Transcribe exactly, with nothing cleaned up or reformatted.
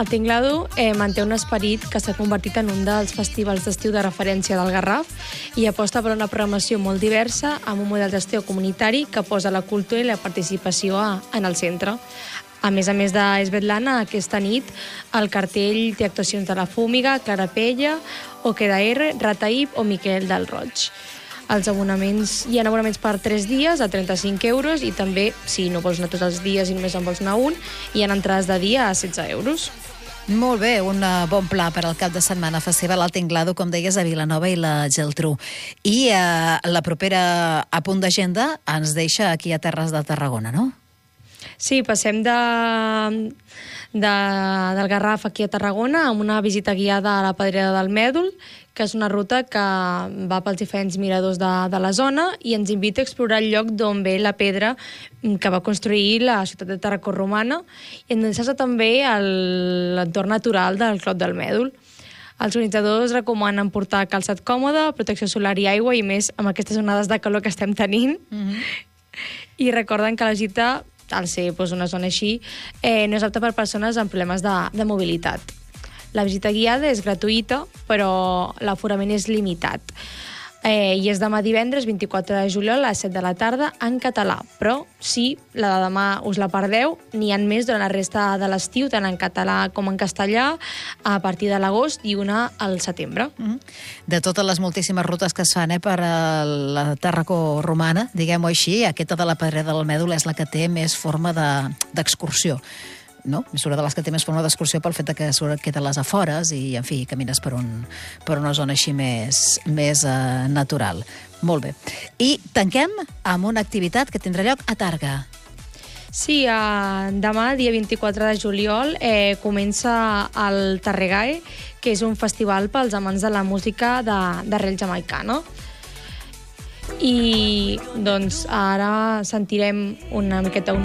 El Tinglado eh, manté un esperit que s'ha convertit en un dels festivals d'estiu de referència del Garraf i aposta per una programació molt diversa amb un model d'estiu comunitari que posa la cultura i la participació a, en el centre. A més a més d'Esvetlana, aquesta nit el cartell té actuacions de La Fúmiga, Clara Pella, Oqueda R, Rataïb o Miquel del Roig. Els abonaments, hi ha abonaments per tres dies a trenta-cinc euros i també, si no vols anar tots els dies i només en vols anar un, hi ha entrades de dia a setze euros. Molt bé, un bon pla per al cap de setmana festival al Tinglado, com deies, a Vilanova i la Geltrú. I eh, la propera a punt d'agenda ens deixa aquí a Terres de Tarragona, no? Sí, passem de, de, del Garraf aquí a Tarragona amb una visita guiada a la Pedrera del Mèdol, que és una ruta que va pels diferents miradors de, de la zona i ens invita a explorar el lloc d'on ve la pedra que va construir la ciutat de Tarracó romana i ens deixa també l'entorn natural del Clot del Mèdol. Els organitzadors recomanen portar calçat còmode, protecció solar i aigua, i més amb aquestes onades de calor que estem tenint. Mm-hmm. I recorden que la gita, al ser doncs, una zona així, eh, no és apta per persones amb problemes de, de mobilitat. La visita guiada és gratuïta, però l'aforament és limitat. Eh, I és demà divendres, vint-i-quatre de juliol, a les set de la tarda, en català. Però, si la de demà us la perdeu, n'hi ha més durant la resta de l'estiu, tant en català com en castellà, a partir de l'agost i una al setembre. Mm-hmm. De totes les moltíssimes rutes que es fan eh, per a la Tarracó romana, diguem-ho així, aquesta de la Pedrera del Mèdol és la que té més forma d'excursió. De, no? És una de les que té més forma d'excursió pel fet que queda a les afores i, en fi, camines per, un, per una zona així més, més uh, natural. Molt bé. I tanquem amb una activitat que tindrà lloc a Targa. Sí, eh, demà, dia vint-i-quatre de juliol, eh, comença el Tarregae, que és un festival pels amants de la música d'arrel jamaicana. I, doncs, ara sentirem una miqueta una